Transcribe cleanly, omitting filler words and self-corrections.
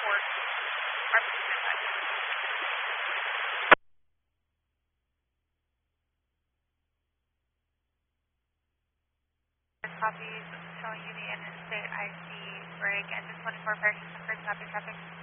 report. Copies showing you the interstate IC break, engine 24 fire system, first copy traffic.